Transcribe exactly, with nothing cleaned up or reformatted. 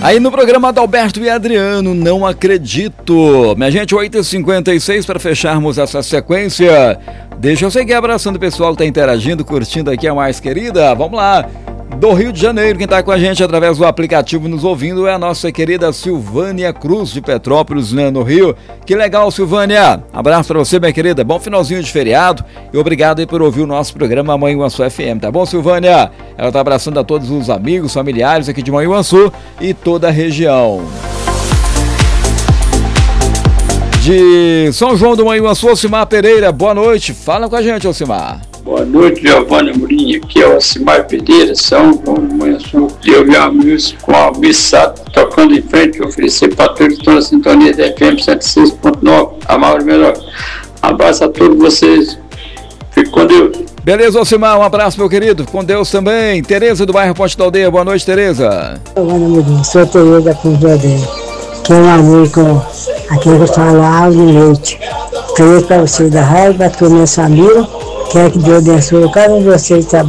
Aí no programa Adalberto e Adriano, não acredito. Minha gente, oito e cinquenta e seis para fecharmos essa sequência. Deixa eu seguir abraçando o pessoal que tá interagindo, curtindo aqui a mais querida. Vamos lá. Do Rio de Janeiro, quem tá com a gente através do aplicativo nos ouvindo é a nossa querida Silvânia Cruz de Petrópolis, né, no Rio. Que legal, Silvânia. Abraço pra você, minha querida. Bom finalzinho de feriado e obrigado aí por ouvir o nosso programa Manhuaçu F M, tá bom, Silvânia? Ela tá abraçando a todos os amigos, familiares aqui de Manhuaçu e toda a região. De São João do Manhuaçu, Ocimar Pereira, boa noite. Fala com a gente, Ocimar. Boa noite, Giovanni Murinha. Aqui é o Ocimar Pereira, São João do Manhuaçu. E eu vi a música com a Bissato tocando em frente, oferecer para todos que estão na sintonia da F M cento e seis ponto nove, a maior e melhor. Um abraço a todos vocês. Fique com Deus. Beleza, Ocimar, um abraço, meu querido. Com Deus também. Tereza do bairro Ponte da Aldeia, boa noite, Tereza. Giovanni Murinha, sou Tereza Ponte da Aldeia. Que é um amigo com aquele que fala áudio e leite. Queria para você da rádio, para todos meus amigos. Quero que Deus abençoe cada um de vocês.